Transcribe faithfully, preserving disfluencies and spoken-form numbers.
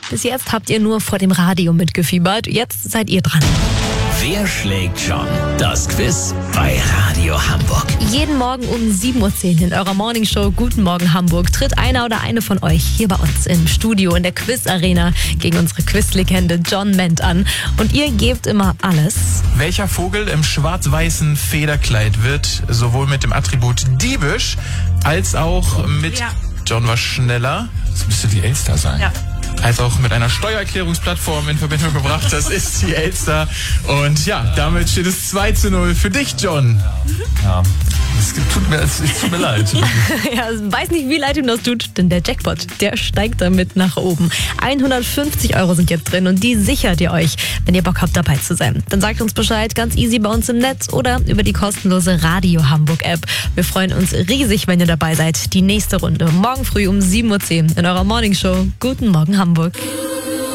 Bis jetzt habt ihr nur vor dem Radio mitgefiebert. Jetzt seid ihr dran. Wer schlägt John? Das Quiz bei Radio Hamburg. Jeden Morgen um sieben Uhr zehn in eurer Morningshow Guten Morgen Hamburg tritt einer oder eine von euch hier bei uns im Studio in der Quiz-Arena gegen unsere Quizlegende John Ment an. Und ihr gebt immer alles. Welcher Vogel im schwarz-weißen Federkleid wird sowohl mit dem Attribut diebisch als auch mit... Ja. John war schneller. Das müsste die Elster sein. Ja. Als auch mit einer Steuererklärungsplattform in Verbindung gebracht. Das ist die Elster. Und ja, damit steht es zwei zu null für dich, John. Ja. Es tut mir, es tut mir leid. Ja, weiß nicht, wie leid ihm das tut, denn der Jackpot, der steigt damit nach oben. hundertfünfzig Euro sind jetzt drin und die sichert ihr euch, wenn ihr Bock habt, dabei zu sein. Dann sagt uns Bescheid, ganz easy bei uns im Netz oder über die kostenlose Radio Hamburg App. Wir freuen uns riesig, wenn ihr dabei seid. Die nächste Runde morgen früh um sieben Uhr zehn in eurer Morningshow. Guten Morgen Hamburg.